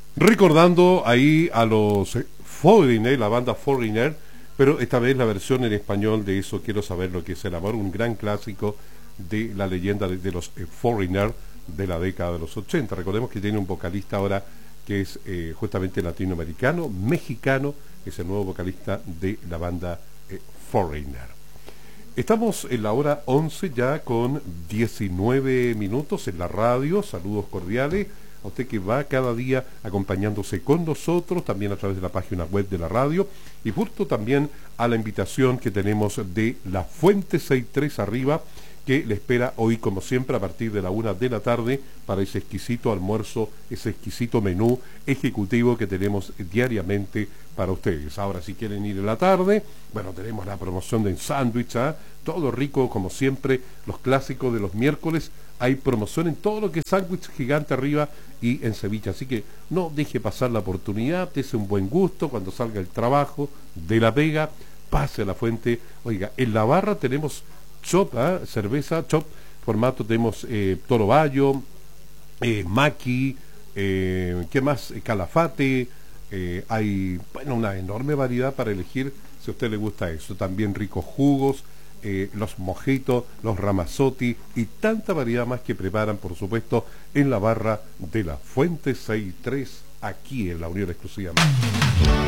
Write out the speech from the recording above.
Recordando ahí a los Foreigner, la banda Foreigner, pero esta vez la versión en español de Eso Quiero Saber Lo Que Es el Amor, un gran clásico de la leyenda de los Foreigner de la década de los 80. Recordemos que tiene un vocalista ahora que es justamente latinoamericano, mexicano, es el nuevo vocalista de la banda Foreigner. Estamos en la hora 11 ya con 19 minutos en la radio. Saludos cordiales a usted que va cada día acompañándose con nosotros, también a través de la página web de la radio, y justo también a la invitación que tenemos de La Fuente 63 arriba, que le espera hoy, como siempre, a partir de la 1 de la tarde para ese exquisito almuerzo, ese exquisito menú ejecutivo que tenemos diariamente para ustedes. Ahora, si quieren ir en la tarde, bueno, tenemos la promoción de sándwich, todo rico, como siempre, los clásicos de los miércoles. Hay promoción en todo lo que es sándwich gigante arriba y en ceviche, así que no deje pasar la oportunidad, dése un buen gusto cuando salga el trabajo de la pega, pase a La Fuente. Oiga, en la barra tenemos chop, cerveza, chop, formato, tenemos Toro Bayo, maqui, ¿qué más? Calafate, hay, bueno, una enorme variedad para elegir si a usted le gusta eso. También ricos jugos, los mojitos, los ramazotti y tanta variedad más que preparan, por supuesto, en la barra de La Fuente 63, aquí en la Unión exclusivamente.